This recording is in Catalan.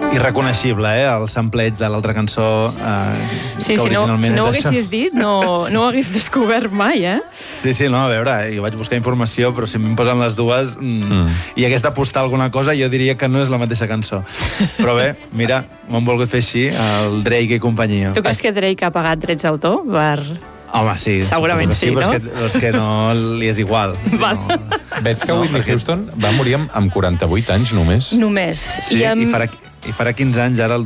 Irreconeixible, el sampleig de l'altra cançó Sí, si no ho haguessis dit, no ho hagués descobert mai, Sí, no, a veure, jo vaig buscar informació, però si em posen les dues i hagués d'apostar alguna cosa, jo diria que no és la mateixa cançó. Però bé, mira, m'ho han volgut fer així, el Drake i companyia. Tu creus que Drake ha pagat drets d'autor per... Home, sí. Segurament sí, no? Però és que no li és igual. Veig que Whitney Houston va morir amb 48 anys només. Només. Sí, i farà 15 anys, ara el